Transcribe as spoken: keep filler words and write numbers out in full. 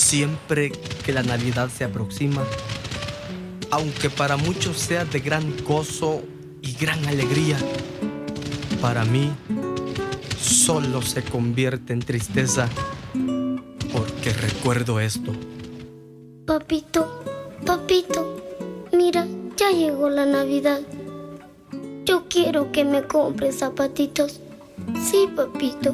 Siempre que la Navidad se aproxima, aunque para muchos sea de gran gozo y gran alegría, para mí solo se convierte en tristeza porque recuerdo esto. Papito, papito, mira, ya llegó la Navidad. Yo quiero que me compres zapatitos. Sí, papito.